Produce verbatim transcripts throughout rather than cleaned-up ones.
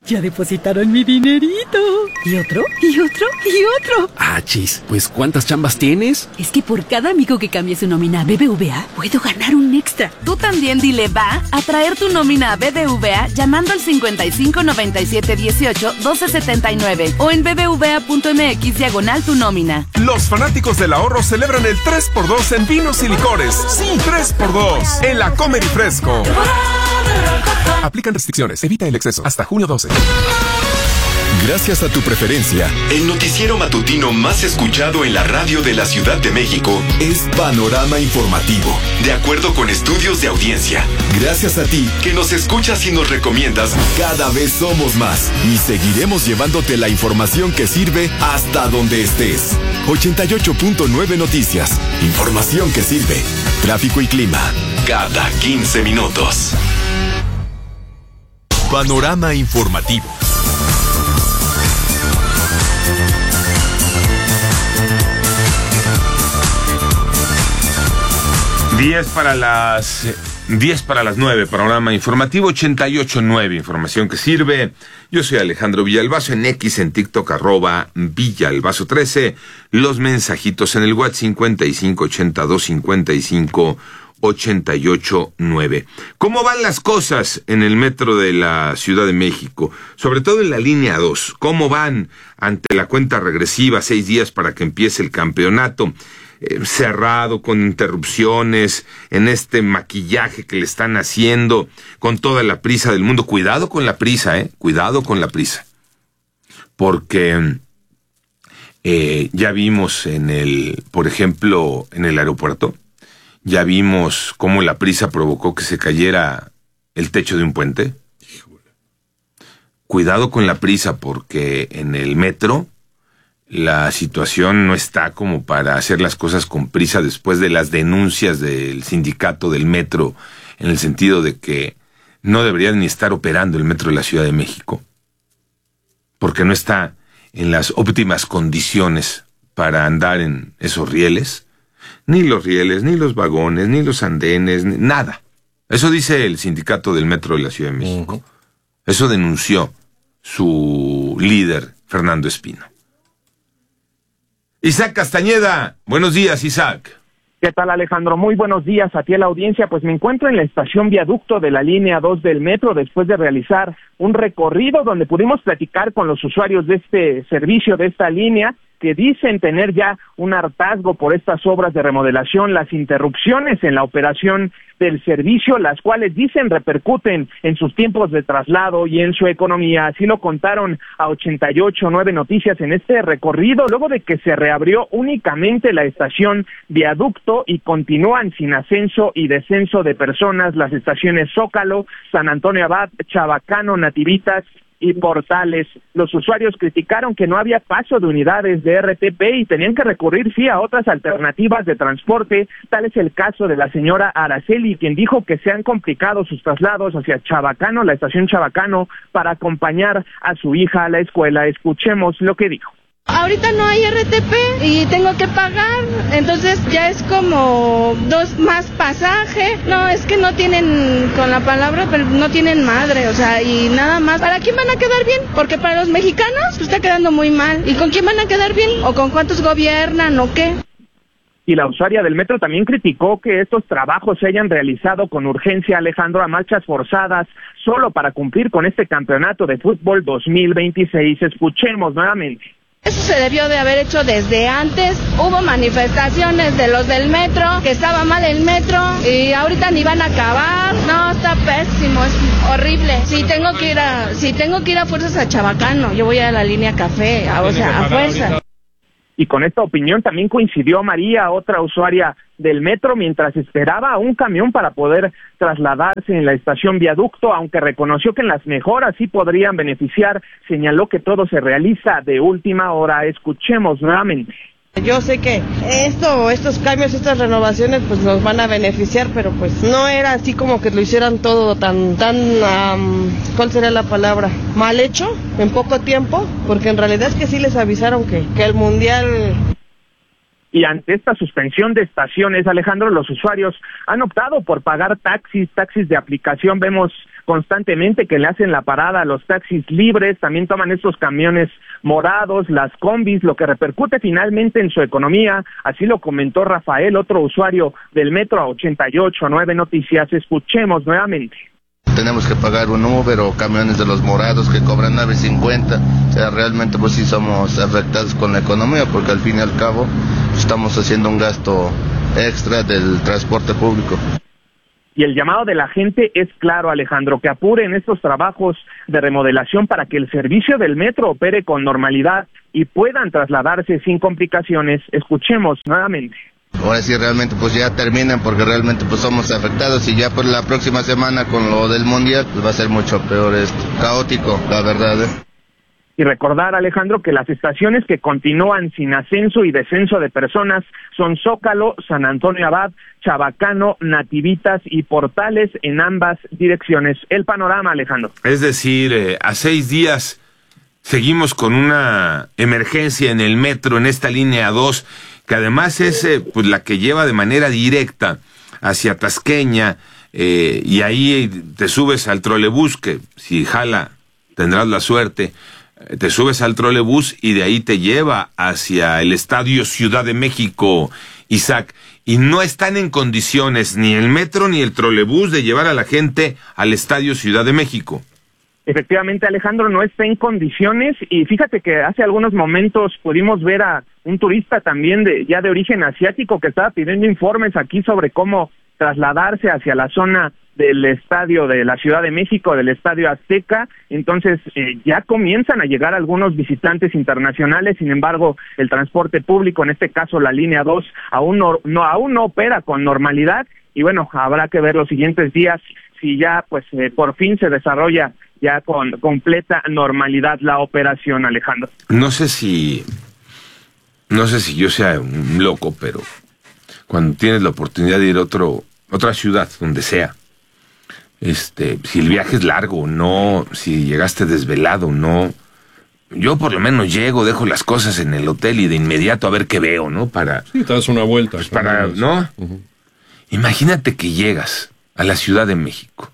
Ya depositaron mi dinerito. Y otro, y otro, y otro. Ah, chis, pues ¿cuántas chambas tienes? Es que por cada amigo que cambie su nómina a B B V A, puedo ganar un extra. Tú también dile va a traer tu nómina a B B V A llamando al cincuenta y cinco noventa y siete dieciocho doce setenta y nueve o en bbva.mx diagonal tu nómina. Los fanáticos del ahorro celebran el tres por dos en vinos y licores. Sí, tres por dos en la Comer y Fresco. Aplican restricciones. Evita el exceso. Hasta junio doce. Gracias a tu preferencia, el noticiero matutino más escuchado en la radio de la Ciudad de México es Panorama Informativo, de acuerdo con estudios de audiencia. Gracias a ti, que nos escuchas y nos recomiendas, cada vez somos más y seguiremos llevándote la información que sirve hasta donde estés. ochenta y ocho punto nueve Noticias. Información que sirve. Tráfico y clima. Cada quince minutos. Panorama Informativo. diez para las diez para las nueve, Panorama Informativo ochenta y ocho punto nueve, información que sirve. Yo soy Alejandro Villalbazo, en X, en TikTok, arroba Villalbazo trece. Los mensajitos en el WhatsApp cincuenta y cinco ochenta y dos cincuenta y cinco ochenta y ocho nueve. ¿Cómo van las cosas en el metro de la Ciudad de México? Sobre todo en la línea dos. ¿Cómo van ante la cuenta regresiva? Seis días para que empiece el campeonato. Eh, cerrado, con interrupciones, en este maquillaje que le están haciendo, con toda la prisa del mundo. Cuidado con la prisa, eh. Cuidado con la prisa. Porque eh, ya vimos en el, por ejemplo, en el aeropuerto, ya vimos cómo la prisa provocó que se cayera el techo de un puente. Cuidado con la prisa, porque en el metro la situación no está como para hacer las cosas con prisa después de las denuncias del sindicato del metro, en el sentido de que no deberían ni estar operando el metro de la Ciudad de México, porque no está en las óptimas condiciones para andar en esos rieles. Ni los rieles, ni los vagones, ni los andenes, ni, nada. Eso dice el sindicato del metro de la Ciudad de México. Uh-huh. Eso denunció su líder, Fernando Espino. Isaac Castañeda, buenos días, Isaac. ¿Qué tal, Alejandro? Muy buenos días a ti, a la audiencia. Pues me encuentro en la estación Viaducto de la línea dos del metro después de realizar un recorrido donde pudimos platicar con los usuarios de este servicio, de esta línea, que dicen tener ya un hartazgo por estas obras de remodelación, las interrupciones en la operación del servicio, las cuales dicen repercuten en sus tiempos de traslado y en su economía. Así lo contaron a ochenta y ocho punto nueve Noticias en este recorrido, luego de que se reabrió únicamente la estación Viaducto y continúan sin ascenso y descenso de personas las estaciones Zócalo, San Antonio Abad, Chabacano, Nativitas y Portales. Los usuarios criticaron que no había paso de unidades de R T P y tenían que recurrir sí a otras alternativas de transporte. Tal es el caso de la señora Araceli, quien dijo que se han complicado sus traslados hacia Chabacano, la estación Chabacano, para acompañar a su hija a la escuela. Escuchemos lo que dijo. Ahorita no hay R T P y tengo que pagar, entonces ya es como dos más pasaje. No, es que no tienen, con la palabra, pero no tienen madre, o sea, y nada más. ¿Para quién van a quedar bien? Porque para los mexicanos pues, está quedando muy mal. ¿Y con quién van a quedar bien? ¿O con cuántos gobiernan o qué? Y la usuaria del metro también criticó que estos trabajos se hayan realizado con urgencia, Alejandro, a marchas forzadas, solo para cumplir con este campeonato de fútbol dos mil veintiséis. Escuchemos nuevamente. Eso se debió de haber hecho desde antes. Hubo manifestaciones de los del metro, que estaba mal el metro, y ahorita ni van a acabar. No, está pésimo, es horrible. Si tengo que ir a, si tengo que ir a fuerzas a Chabacano, yo voy a la línea café, a, o sea, a fuerza. Y con esta opinión también coincidió María, otra usuaria del metro, mientras esperaba a un camión para poder trasladarse en la estación Viaducto, aunque reconoció que en las mejoras sí podrían beneficiar, señaló que todo se realiza de última hora. Escuchemos nuevamente. Yo sé que esto, estos cambios, estas renovaciones, pues nos van a beneficiar, pero pues no era así como que lo hicieran todo tan, tan, um, ¿cuál sería la palabra? Mal hecho, en poco tiempo, porque en realidad es que sí les avisaron que, que el mundial... Y ante esta suspensión de estaciones, Alejandro, los usuarios han optado por pagar taxis, taxis de aplicación. Vemos constantemente que le hacen la parada a los taxis libres, también toman estos camiones morados, las combis, lo que repercute finalmente en su economía. Así lo comentó Rafael, otro usuario del metro, a ochenta y ocho nueve Noticias. Escuchemos nuevamente. Tenemos que pagar un Uber o camiones de los morados que cobran nueve cincuenta. O sea, realmente pues sí somos afectados con la economía, porque al fin y al cabo estamos haciendo un gasto extra del transporte público. Y el llamado de la gente es claro, Alejandro, que apuren estos trabajos de remodelación para que el servicio del metro opere con normalidad y puedan trasladarse sin complicaciones. Escuchemos nuevamente. Ahora sí realmente pues ya terminan, porque realmente pues somos afectados, y ya pues la próxima semana con lo del mundial pues va a ser mucho peor esto, caótico, la verdad, ¿eh? Y recordar, Alejandro, que las estaciones que continúan sin ascenso y descenso de personas son Zócalo, San Antonio Abad, Chabacano, Nativitas y Portales en ambas direcciones. El panorama, Alejandro. Es decir, eh, a seis días seguimos con una emergencia en el metro, en esta línea dos, que además es eh, pues la que lleva de manera directa hacia Tasqueña, eh, y ahí te subes al trolebús, que si jala tendrás la suerte. Te subes al trolebús y de ahí te lleva hacia el Estadio Ciudad de México, Isaac, y no están en condiciones ni el metro ni el trolebús de llevar a la gente al Estadio Ciudad de México. Efectivamente, Alejandro, no está en condiciones, y fíjate que hace algunos momentos pudimos ver a un turista también de ya de origen asiático que estaba pidiendo informes aquí sobre cómo trasladarse hacia la zona del estadio de la Ciudad de México, del Estadio Azteca. Entonces eh, ya comienzan a llegar algunos visitantes internacionales. Sin embargo, el transporte público, en este caso la línea dos, aún no, no aún no opera con normalidad, y bueno, habrá que ver los siguientes días si ya pues eh, por fin se desarrolla ya con completa normalidad la operación, Alejandro. No sé si no sé si yo sea un loco, pero cuando tienes la oportunidad de ir a otro otra ciudad, donde sea, Este, si el viaje es largo o no, si llegaste desvelado o no, yo por lo menos llego, dejo las cosas en el hotel y de inmediato a ver qué veo, ¿no? Para... Sí, te das una vuelta. Pues para, ¿no? Uh-huh. Imagínate que llegas a la Ciudad de México.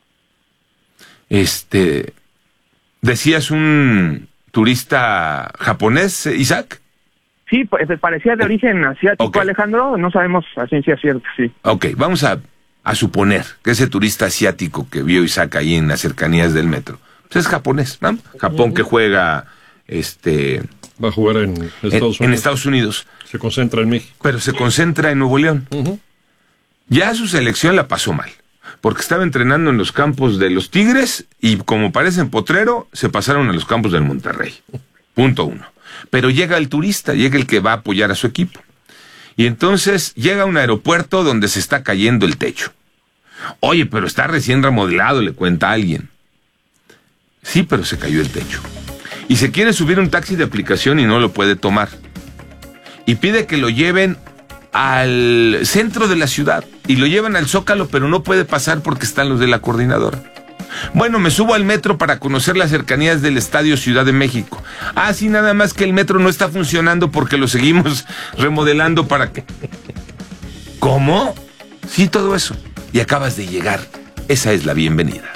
Este, decías un turista japonés, Isaac. Sí, pues parecía de origen asiático, okay. Alejandro, no sabemos a ciencia cierta, sí. Ok, vamos a... a suponer que ese turista asiático que vio Isaac ahí en las cercanías del metro, pues es japonés, ¿no? Japón uh-huh. que juega, este... Va a jugar en Estados en, Unidos. En Estados Unidos. Se concentra en México. Pero se concentra en Nuevo León. Uh-huh. Ya su selección la pasó mal, porque estaba entrenando en los campos de los Tigres y como parece en Potrero, se pasaron a los campos del Monterrey. Punto uno. Pero llega el turista, llega el que va a apoyar a su equipo. Y entonces llega a un aeropuerto donde se está cayendo el techo. Oye, pero está recién remodelado, le cuenta a alguien. Sí, pero se cayó el techo. Y se quiere subir un taxi de aplicación y no lo puede tomar. Y pide que lo lleven al centro de la ciudad. Y lo llevan al Zócalo, pero no puede pasar porque están los de la coordinadora. Bueno, me subo al metro para conocer las cercanías del Estadio Ciudad de México. Ah, sí, nada más que el metro no está funcionando porque lo seguimos remodelando para que... ¿Cómo? Sí, todo eso. Y acabas de llegar. Esa es la bienvenida.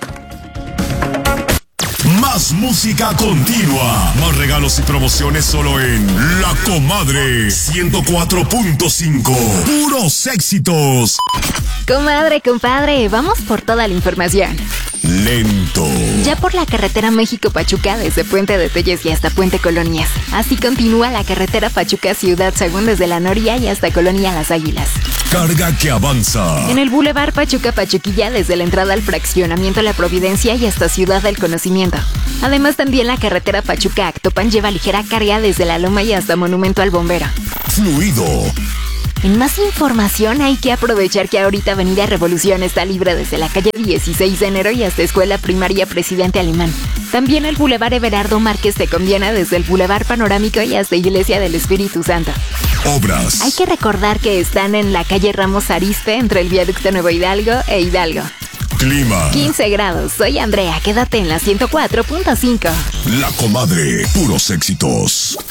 Más música continua. Más regalos y promociones solo en La Comadre ciento cuatro punto cinco. Puros éxitos. Comadre, compadre, vamos por toda la información. Lento. Ya por la carretera México-Pachuca, desde Puente de Telles y hasta Puente Colonias. Así continúa la carretera Pachuca-Ciudad Según desde La Noria y hasta Colonia Las Águilas. Carga que avanza. En el Boulevard Pachuca-Pachuquilla, desde la entrada al fraccionamiento La Providencia y hasta Ciudad del Conocimiento. Además, también la carretera Pachuca-Actopan lleva ligera carga desde La Loma y hasta Monumento al Bombero. Fluido. En más información, hay que aprovechar que ahorita Avenida Revolución está libre desde la calle dieciséis de enero y hasta Escuela Primaria Presidente Alemán. También el Boulevard Everardo Márquez te conviene desde el Boulevard Panorámico y hasta Iglesia del Espíritu Santo. Obras. Hay que recordar que están en la calle Ramos Arizpe entre el Viaducto Nuevo Hidalgo e Hidalgo. Clima. quince grados. Soy Andrea. Quédate en la ciento cuatro punto cinco. La Comadre. Puros éxitos.